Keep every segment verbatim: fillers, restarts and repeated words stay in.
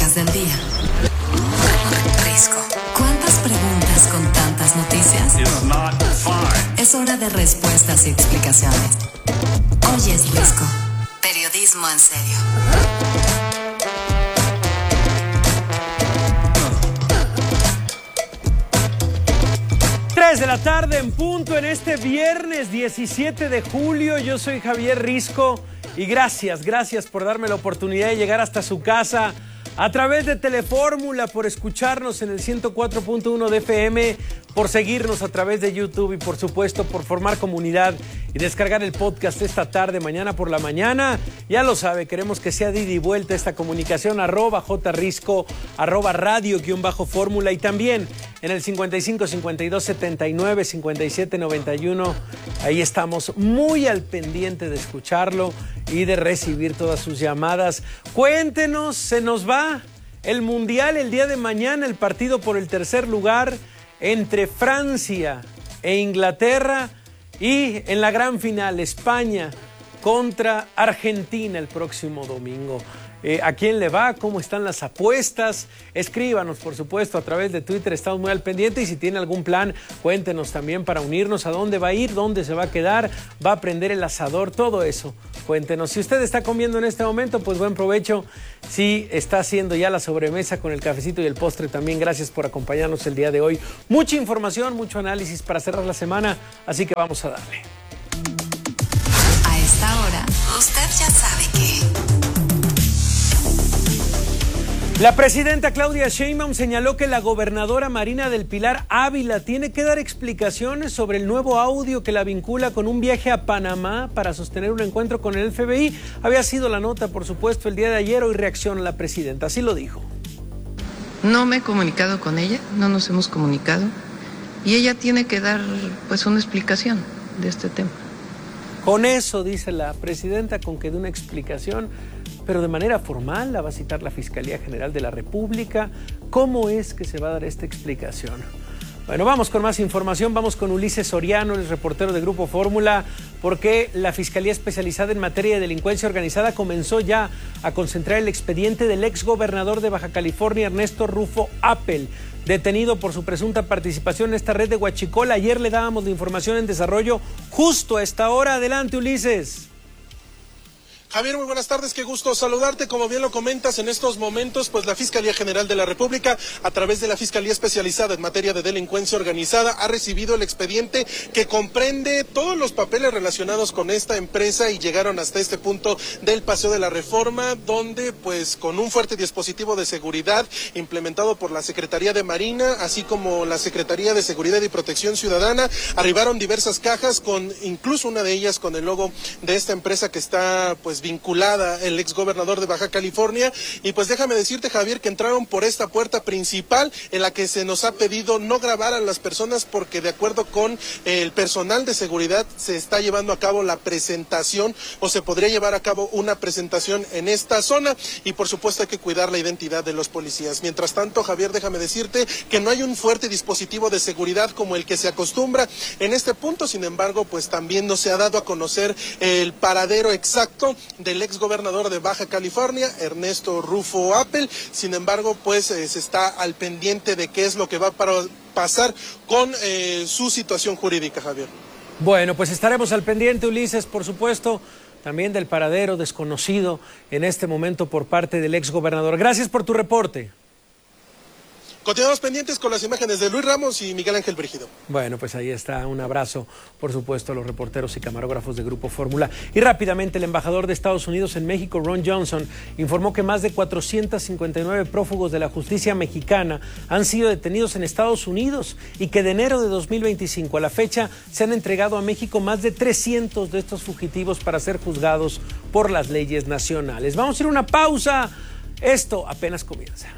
podcast del día. Risco. ¿Cuántas preguntas con tantas noticias? Es hora de respuestas y explicaciones. Hoy es Risco. Periodismo en serio. tres de la tarde en punto en este viernes diecisiete de julio. Yo soy Javier Risco y gracias, gracias por darme la oportunidad de llegar hasta su casa a través de Telefórmula, por escucharnos en el ciento cuatro punto uno de F M, por seguirnos a través de YouTube y por supuesto por formar comunidad y descargar el podcast esta tarde, mañana por la mañana. Ya lo sabe, queremos que sea de ida y vuelta esta comunicación, arroba jrisco, arroba radio guión bajo fórmula y también en el cincuenta y cinco, cincuenta y dos, setenta y nueve, cincuenta y siete, noventa y uno. Ahí estamos muy al pendiente de escucharlo y de recibir todas sus llamadas. Cuéntenos, se nos va el Mundial el día de mañana, el partido por el tercer lugar entre Francia e Inglaterra y en la gran final España contra Argentina el próximo domingo. Eh, ¿A quién le va? ¿Cómo están las apuestas? Escríbanos, por supuesto, a través de Twitter, estamos muy al pendiente y si tiene algún plan, cuéntenos también para unirnos, a dónde va a ir, dónde se va a quedar, va a prender el asador, todo eso, cuéntenos. Si usted está comiendo en este momento, pues buen provecho. Si está haciendo ya la sobremesa con el cafecito y el postre también, gracias por acompañarnos el día de hoy. Mucha información, mucho análisis para cerrar la semana, así que vamos a darle. A esta hora, usted ya sabe que... La presidenta Claudia Sheinbaum señaló que la gobernadora Marina del Pilar Ávila tiene que dar explicaciones sobre el nuevo audio que la vincula con un viaje a Panamá para sostener un encuentro con el F B I. Había sido la nota, por supuesto, el día de ayer. Hoy reacciona la presidenta, así lo dijo. No me he comunicado con ella, no nos hemos comunicado y ella tiene que dar pues una explicación de este tema. Con eso, dice la presidenta, con que dé una explicación, pero de manera formal la va a citar la Fiscalía General de la República. ¿Cómo es que se va a dar esta explicación? Bueno, vamos con más información, vamos con Ulises Soriano, el reportero de Grupo Fórmula, porque la Fiscalía Especializada en Materia de Delincuencia Organizada comenzó ya a concentrar el expediente del exgobernador de Baja California, Ernesto Rufo Appel, detenido por su presunta participación en esta red de huachicoleo. Ayer le dábamos la información en desarrollo justo a esta hora. Adelante, Ulises. Javier, muy buenas tardes, qué gusto saludarte. Como bien lo comentas, en estos momentos, pues la Fiscalía General de la República, a través de la Fiscalía Especializada en Materia de Delincuencia Organizada, ha recibido el expediente que comprende todos los papeles relacionados con esta empresa y llegaron hasta este punto del Paseo de la Reforma, donde pues con un fuerte dispositivo de seguridad implementado por la Secretaría de Marina, así como la Secretaría de Seguridad y Protección Ciudadana, arribaron diversas cajas con incluso una de ellas con el logo de esta empresa que está pues vinculada el exgobernador de Baja California. Y pues déjame decirte, Javier, que entraron por esta puerta principal en la que se nos ha pedido no grabar a las personas porque de acuerdo con el personal de seguridad se está llevando a cabo la presentación o se podría llevar a cabo una presentación en esta zona y por supuesto hay que cuidar la identidad de los policías. Mientras tanto, Javier, déjame decirte que no hay un fuerte dispositivo de seguridad como el que se acostumbra en este punto, sin embargo, pues también no se ha dado a conocer el paradero exacto del ex gobernador de Baja California, Ernesto Rufo Appel. Sin embargo, pues eh, se está al pendiente de qué es lo que va a pasar con eh, su situación jurídica, Javier. Bueno, pues estaremos al pendiente, Ulises, por supuesto, también del paradero desconocido en este momento por parte del ex gobernador. Gracias por tu reporte. Continuamos pendientes con las imágenes de Luis Ramos y Miguel Ángel Brígido. Bueno, pues ahí está, un abrazo, por supuesto, a los reporteros y camarógrafos de Grupo Fórmula. Y rápidamente, el embajador de Estados Unidos en México, Ron Johnson, informó que más de cuatrocientos cincuenta y nueve prófugos de la justicia mexicana han sido detenidos en Estados Unidos y que de enero de dos mil veinticinco a la fecha se han entregado a México más de trescientos de estos fugitivos para ser juzgados por las leyes nacionales. Vamos a ir a una pausa. Esto apenas comienza.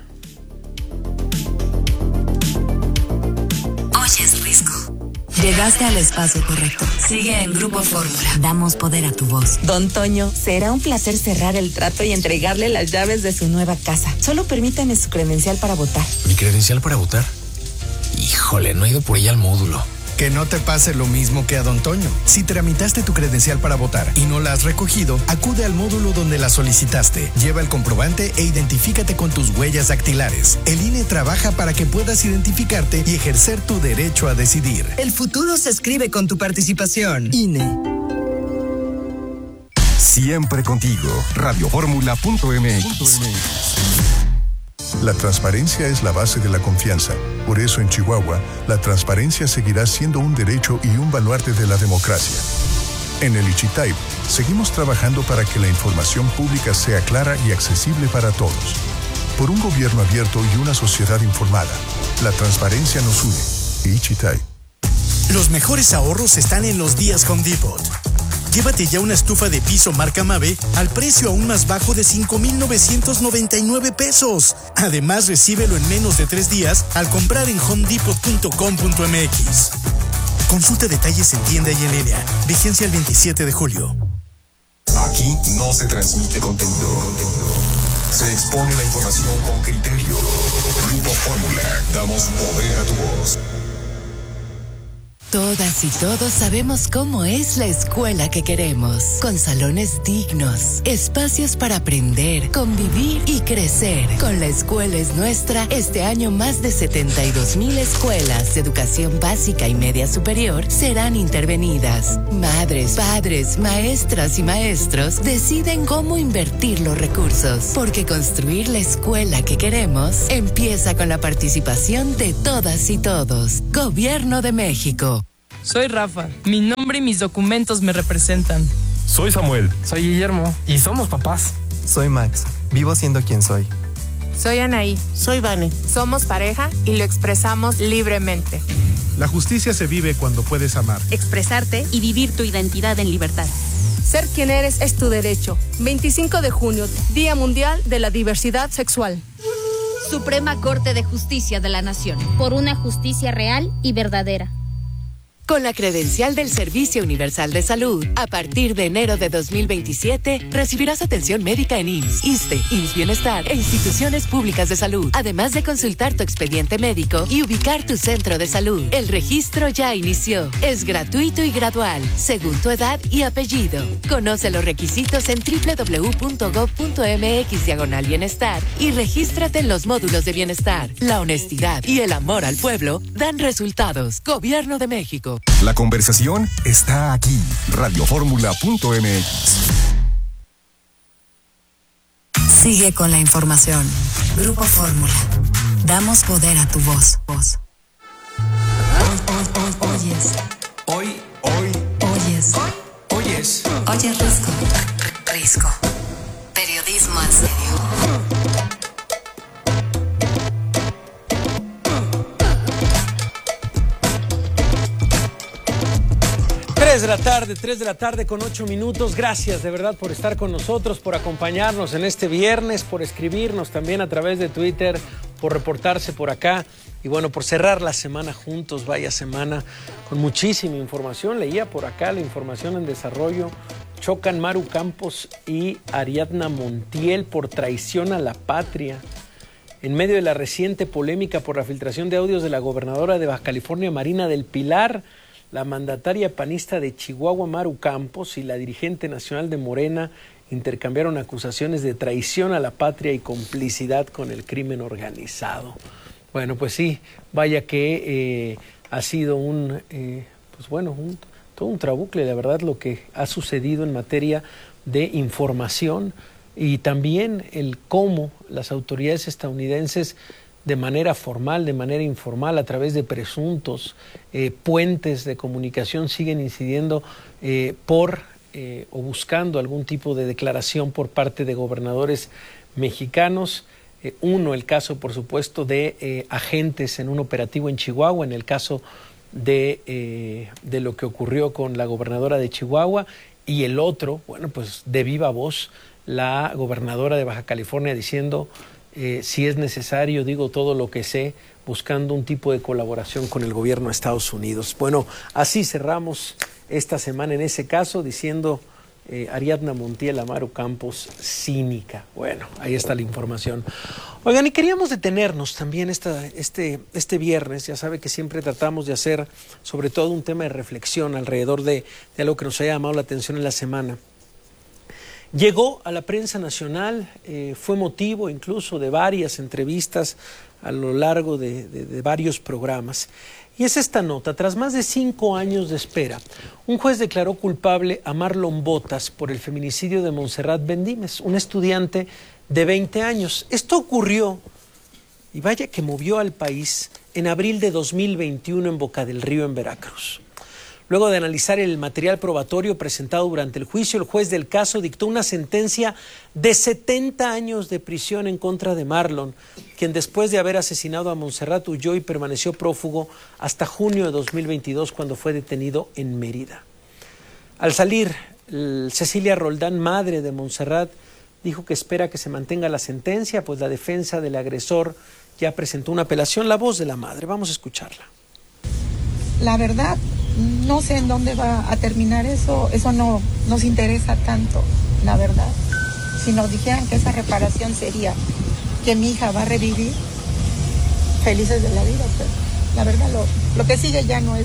Hoy es Risco. Llegaste al espacio correcto. Sigue en Grupo Fórmula. Damos poder a tu voz. Don Toño, será un placer cerrar el trato y entregarle las llaves de su nueva casa. Solo permítame su credencial para votar. ¿Mi credencial para votar? Híjole, no he ido por ella al módulo. Que no te pase lo mismo que a Don Toño. Si tramitaste tu credencial para votar y no la has recogido, acude al módulo donde la solicitaste. Lleva el comprobante e identifícate con tus huellas dactilares. El I N E trabaja para que puedas identificarte y ejercer tu derecho a decidir. El futuro se escribe con tu participación. I N E. Siempre contigo. radio fórmula punto m x. La transparencia es la base de la confianza. Por eso en Chihuahua, la transparencia seguirá siendo un derecho y un baluarte de la democracia. En el Ichitayp, seguimos trabajando para que la información pública sea clara y accesible para todos. Por un gobierno abierto y una sociedad informada, la transparencia nos une. Ichitayp. Los mejores ahorros están en los días Home Depot. Llévate ya una estufa de piso marca Mave al precio aún más bajo de cinco mil novecientos noventa y nueve pesos. Además, recíbelo en menos de tres días al comprar en home depot punto com punto m x. Consulta detalles en tienda y en línea. Vigencia el veintisiete de julio. Aquí no se transmite contenido. Se expone la información con criterio. Grupo Fórmula. Damos poder a tu voz. Todas y todos sabemos cómo es la escuela que queremos, con salones dignos, espacios para aprender, convivir y crecer. Con La Escuela es Nuestra, este año más de setenta y dos mil escuelas de educación básica y media superior serán intervenidas. Madres, padres, maestras y maestros deciden cómo invertir los recursos, porque construir la escuela que queremos empieza con la participación de todas y todos. Gobierno de México. Soy Rafa. Mi nombre y mis documentos me representan. Soy Samuel. Soy Guillermo. Y somos papás. Soy Max. Vivo siendo quien soy. Soy Anaí. Soy Vane. Somos pareja y lo expresamos libremente. La justicia se vive cuando puedes amar, expresarte y vivir tu identidad en libertad. Ser quien eres es tu derecho. veinticinco de junio, Día Mundial de la Diversidad Sexual. Suprema Corte de Justicia de la Nación. Por una justicia real y verdadera. Con la credencial del Servicio Universal de Salud, a partir de enero de dos mil veintisiete, recibirás atención médica en I M S S, ISSSTE, I M S S Bienestar e instituciones públicas de salud, además de consultar tu expediente médico y ubicar tu centro de salud. El registro ya inició. Es gratuito y gradual, según tu edad y apellido. Conoce los requisitos en doble u doble u doble u punto gob punto m x diagonal bienestar y regístrate en los módulos de bienestar. La honestidad y el amor al pueblo dan resultados. Gobierno de México. La conversación está aquí. radio fórmula punto m x. Sigue con la información. Grupo Fórmula. Damos poder a tu voz. voz. Hoy, hoy, hoy, oyes. Hoy, hoy. Oyes. Hoy, oyes. Oyes Risco. Risco. Periodismo en serio. tres de la tarde, tres de la tarde con ocho minutos. Gracias de verdad por estar con nosotros, por acompañarnos en este viernes, por escribirnos también a través de Twitter, por reportarse por acá y bueno, por cerrar la semana juntos. Vaya semana con muchísima información. Leía por acá la información en desarrollo. Chocan Maru Campos y Ariadna Montiel por traición a la patria. En medio de la reciente polémica por la filtración de audios de la gobernadora de Baja California, Marina del Pilar, la mandataria panista de Chihuahua, Maru Campos, y la dirigente nacional de Morena intercambiaron acusaciones de traición a la patria y complicidad con el crimen organizado. Bueno, pues sí, vaya que eh, ha sido un, eh, pues bueno, un, todo un trabucle, la verdad, lo que ha sucedido en materia de información y también el cómo las autoridades estadounidenses de manera formal, de manera informal, a través de presuntos eh, puentes de comunicación, siguen incidiendo eh, por eh, o buscando algún tipo de declaración por parte de gobernadores mexicanos. Eh, uno, el caso, por supuesto, de eh, agentes en un operativo en Chihuahua, en el caso de, eh, de lo que ocurrió con la gobernadora de Chihuahua, y el otro, bueno, pues de viva voz, la gobernadora de Baja California diciendo... Eh, si es necesario, digo todo lo que sé, buscando un tipo de colaboración con el gobierno de Estados Unidos. Bueno, así cerramos esta semana en ese caso, diciendo Eh, Ariadna Montiel, Amaru Campos, cínica. Bueno, ahí está la información. Oigan, y queríamos detenernos también esta, este, este viernes. Ya sabe que siempre tratamos de hacer sobre todo un tema de reflexión alrededor de, de algo que nos haya llamado la atención en la semana. Llegó a la prensa nacional, eh, fue motivo incluso de varias entrevistas a lo largo de, de, de varios programas. Y es esta nota: tras más de cinco años de espera, un juez declaró culpable a Marlon Botas por el feminicidio de Montserrat Bendímez, un estudiante de veinte años. Esto ocurrió, y vaya que movió al país, en abril de dos mil veintiuno en Boca del Río, en Veracruz. Luego de analizar el material probatorio presentado durante el juicio, el juez del caso dictó una sentencia de setenta años de prisión en contra de Marlon, quien después de haber asesinado a Montserrat huyó y permaneció prófugo hasta junio de dos mil veintidós, cuando fue detenido en Mérida. Al salir, Cecilia Roldán, madre de Montserrat, dijo que espera que se mantenga la sentencia, pues la defensa del agresor ya presentó una apelación. La voz de la madre, vamos a escucharla. La verdad, no sé en dónde va a terminar eso, eso no nos interesa tanto, la verdad. Si nos dijeran que esa reparación sería que mi hija va a revivir, felices de la vida, pero la verdad lo, lo que sigue ya no es.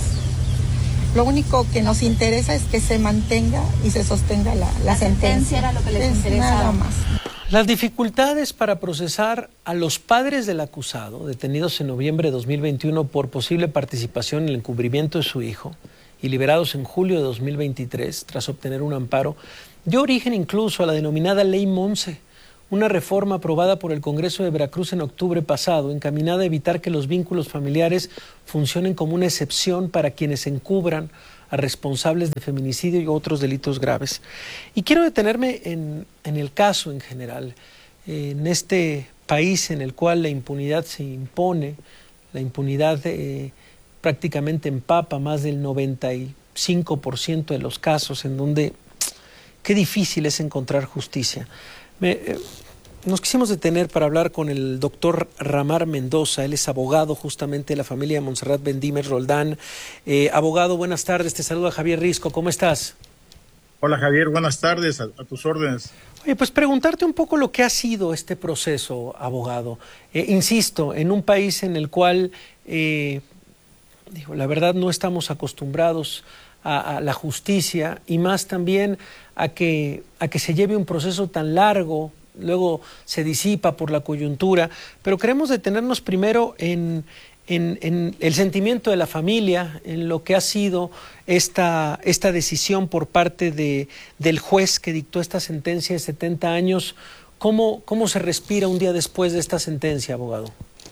Lo único que nos interesa es que se mantenga y se sostenga la, la, la sentencia. Era lo que les interesaba. Nada más. Las dificultades para procesar a los padres del acusado, detenidos en noviembre de dos mil veintiuno por posible participación en el encubrimiento de su hijo y liberados en julio de dos mil veintitrés tras obtener un amparo, dio origen incluso a la denominada Ley Monse, una reforma aprobada por el Congreso de Veracruz en octubre pasado, encaminada a evitar que los vínculos familiares funcionen como una excepción para quienes encubran a responsables de feminicidio y otros delitos graves. Y quiero detenerme en, en el caso en general, en este país en el cual la impunidad se impone, la impunidad eh, prácticamente empapa más del noventa y cinco por ciento de los casos, en donde qué difícil es encontrar justicia. Me, eh, Nos quisimos detener para hablar con el doctor Ramar Mendoza. Él es abogado justamente de la familia de Montserrat Bendímez Roldán. Eh, abogado, buenas tardes. Te saluda Javier Risco. ¿Cómo estás? Hola Javier, buenas tardes. A, a tus órdenes. Oye, pues preguntarte un poco lo que ha sido este proceso, abogado. Eh, insisto, en un país en el cual, eh, digo, la verdad no estamos acostumbrados a, a la justicia, y más también a que, a que se lleve un proceso tan largo, luego se disipa por la coyuntura, pero queremos detenernos primero en, en, en el sentimiento de la familia, en lo que ha sido esta, esta decisión por parte de, del juez que dictó esta sentencia de setenta años. ¿Cómo, cómo se respira un día después de esta sentencia, abogado?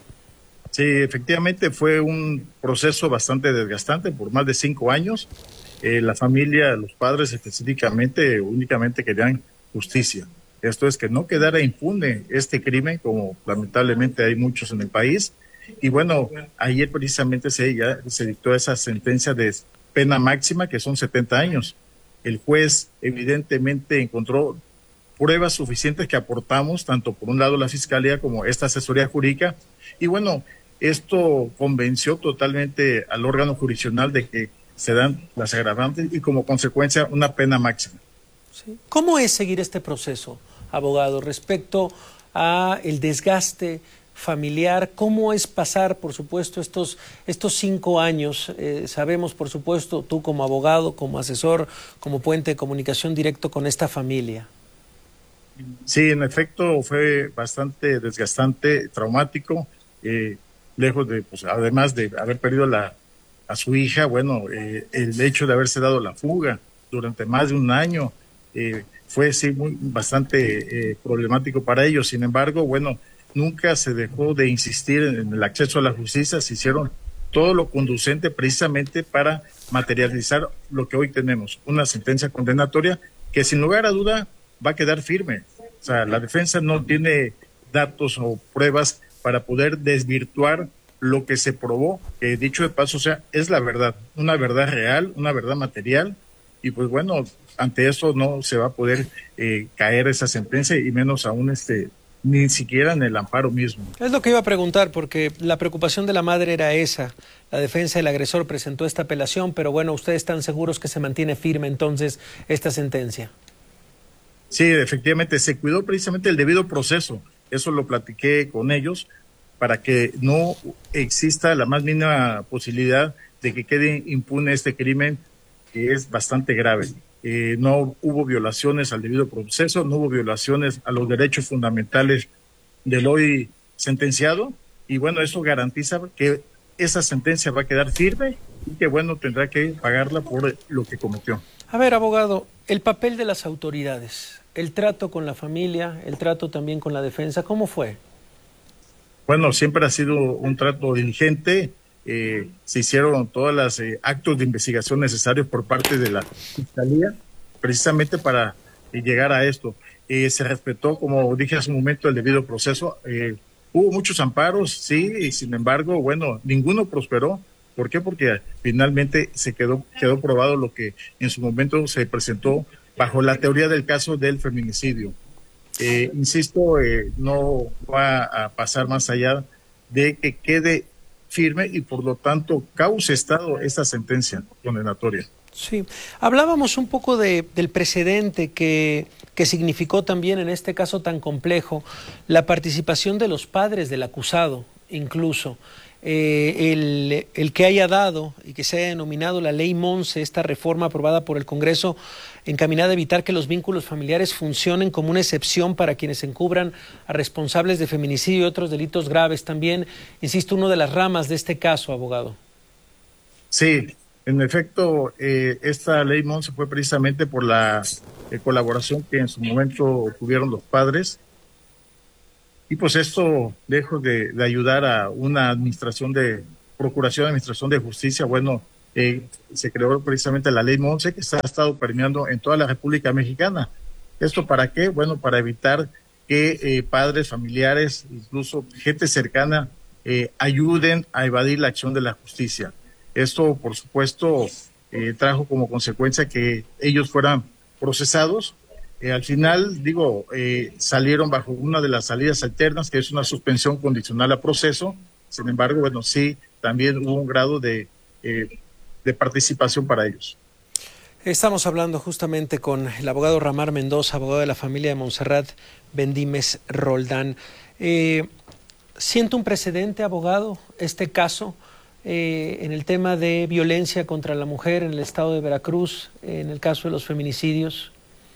Sí, efectivamente fue un proceso bastante desgastante por más de cinco años. Eh, la familia, los padres específicamente, únicamente querían justicia. Esto es que no quedara impune este crimen, como lamentablemente hay muchos en el país. Y bueno, ayer precisamente se, ya se dictó esa sentencia de pena máxima, que son setenta años. El juez evidentemente encontró pruebas suficientes que aportamos, tanto por un lado la Fiscalía como esta asesoría jurídica. Y bueno, esto convenció totalmente al órgano jurisdiccional de que se dan las agravantes y como consecuencia una pena máxima. Sí. ¿Cómo es seguir este proceso, abogado, respecto a el desgaste familiar? ¿Cómo es pasar, por supuesto, estos, estos cinco años? Eh, sabemos, por supuesto, tú como abogado, como asesor, como puente de comunicación directo con esta familia. Sí, en efecto, fue bastante desgastante, traumático, eh, lejos de, pues, además de haber perdido la, a su hija, bueno, eh, el hecho de haberse dado la fuga durante más de un año, eh, fue sí muy bastante eh, problemático para ellos. Sin embargo, bueno, nunca se dejó de insistir en, en el acceso a la justicia. Se hicieron todo lo conducente precisamente para materializar lo que hoy tenemos, una sentencia condenatoria que sin lugar a duda va a quedar firme. O sea, la defensa no tiene datos o pruebas para poder desvirtuar lo que se probó, que dicho de paso, o sea, es la verdad, una verdad real, una verdad material. Y pues bueno, ante eso no se va a poder eh, caer esa sentencia, y menos aún este ni siquiera en el amparo mismo. Es lo que iba a preguntar, porque la preocupación de la madre era esa. La defensa del agresor presentó esta apelación, pero bueno, ustedes están seguros que se mantiene firme entonces esta sentencia. Sí, efectivamente, se cuidó precisamente el debido proceso. Eso lo platiqué con ellos para que no exista la más mínima posibilidad de que quede impune este crimen, que es bastante grave. Eh, no hubo violaciones al debido proceso, no hubo violaciones a los derechos fundamentales del hoy sentenciado, y bueno, eso garantiza que esa sentencia va a quedar firme y que bueno, tendrá que pagarla por lo que cometió. A ver, abogado, el papel de las autoridades, el trato con la familia, el trato también con la defensa, ¿cómo fue? Bueno, siempre ha sido un trato diligente. Eh, se hicieron todos los eh, actos de investigación necesarios por parte de la Fiscalía, precisamente para eh, llegar a esto. Eh, se respetó, como dije hace un momento, el debido proceso. Eh, hubo muchos amparos, sí, y sin embargo, bueno, ninguno prosperó. ¿Por qué? Porque finalmente se quedó, quedó probado lo que en su momento se presentó bajo la teoría del caso del feminicidio. Eh, insisto, eh, no va a pasar más allá de que quede firme y por lo tanto cause estado esta sentencia condenatoria. Sí, hablábamos un poco de, del precedente que, que significó también en este caso tan complejo la participación de los padres del acusado, incluso. Eh, el, el que haya dado y que se haya denominado la Ley Monse, esta reforma aprobada por el Congreso encaminada a evitar que los vínculos familiares funcionen como una excepción para quienes encubran a responsables de feminicidio y otros delitos graves. También, insisto, una de las ramas de este caso, abogado. Sí, en efecto, eh, esta Ley Monse fue precisamente por la eh, colaboración que en su momento tuvieron los padres. Y pues esto, lejos de, de ayudar a una administración de, procuración de administración de justicia, bueno, eh, se creó precisamente la Ley Monse, que se ha estado permeando en toda la República Mexicana. ¿Esto para qué? Bueno, para evitar que eh, padres, familiares, incluso gente cercana, eh, ayuden a evadir la acción de la justicia. Esto, por supuesto, eh, trajo como consecuencia que ellos fueran procesados. Eh, al final, digo, eh, salieron bajo una de las salidas alternas, que es una suspensión condicional a proceso. Sin embargo, bueno, sí, también hubo un grado de, eh, de participación para ellos. Estamos hablando justamente con el abogado Ramar Mendoza, abogado de la familia de Montserrat Bendímez Roldán. Eh, ¿Siente un precedente, abogado, este caso eh, en el tema de violencia contra la mujer en el estado de Veracruz, en el caso de los feminicidios?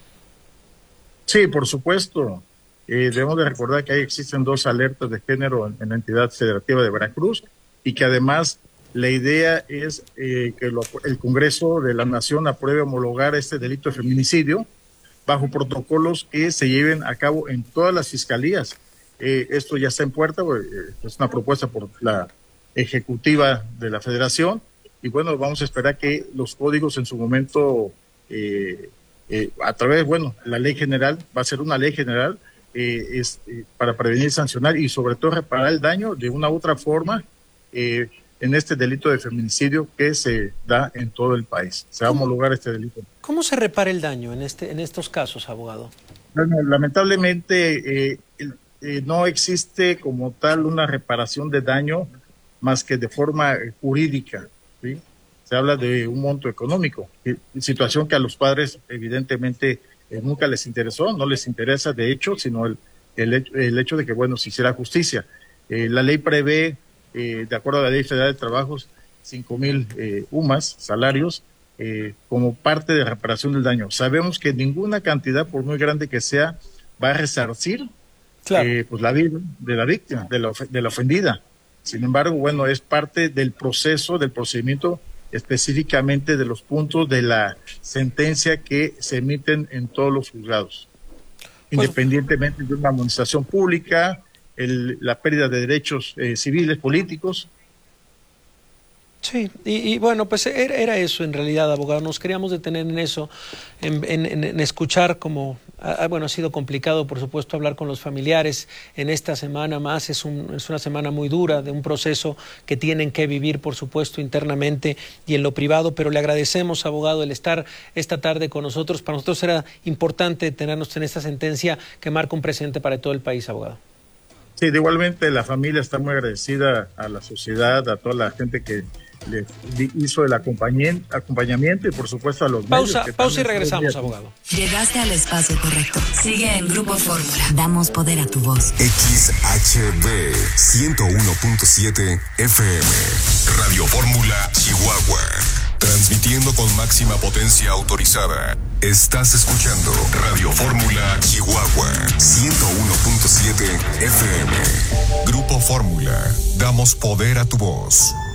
Sí, por supuesto. Eh, debemos de recordar que ahí existen dos alertas de género en, en la entidad federativa de Veracruz y que además la idea es eh, que lo, el Congreso de la Nación apruebe homologar este delito de feminicidio bajo protocolos que se lleven a cabo en todas las fiscalías. Eh, esto ya está en puerta, eh, es una propuesta por la ejecutiva de la Federación y bueno, vamos a esperar que los códigos en su momento... Eh, Eh, a través, bueno, la ley general, va a ser una ley general eh, es, eh, para prevenir, sancionar y sobre todo reparar el daño de una u otra forma eh, en este delito de feminicidio que se da en todo el país. Se va a homologar este delito. ¿Cómo se repara el daño en, este, en estos casos, abogado? Bueno, lamentablemente eh, eh, no existe como tal una reparación de daño más que de forma jurídica, ¿sí? Se habla de un monto económico, situación que a los padres evidentemente eh, nunca les interesó, no les interesa de hecho, sino el, el, el hecho de que, bueno, se hiciera justicia. Eh, la ley prevé, eh, de acuerdo a la Ley Federal de Trabajos, cinco mil eh, U M A S, salarios, eh, como parte de reparación del daño. Sabemos que ninguna cantidad, por muy grande que sea, va a resarcir claro. eh, pues la vida de la víctima, de la, de la ofendida. Sin embargo, bueno, es parte del proceso, del procedimiento específicamente de los puntos de la sentencia que se emiten en todos los juzgados, pues, independientemente de una administración pública, el, la pérdida de derechos eh, civiles, políticos. Sí, y, y bueno, pues era, era eso en realidad, abogado. Nos queríamos detener en eso, en, en, en escuchar como, ah, bueno, ha sido complicado, por supuesto, hablar con los familiares en esta semana más. Es, un, es una semana muy dura de un proceso que tienen que vivir, por supuesto, internamente y en lo privado, pero le agradecemos, abogado, el estar esta tarde con nosotros. Para nosotros era importante tenernos en esta sentencia que marca un precedente para todo el país, abogado. Sí, de igualmente la familia está muy agradecida a la sociedad, a toda la gente que les hizo el acompañamiento, acompañamiento y por supuesto a los pausa, medios. Pausa y regresamos, abogado. Llegaste al espacio correcto. Sigue en Grupo Fórmula. Damos poder a tu voz. X H B ciento uno punto siete F M. Radio Fórmula Chihuahua. Transmitiendo con máxima potencia autorizada. Estás escuchando Radio Fórmula Chihuahua ciento uno punto siete F M. Grupo Fórmula. Damos poder a tu voz.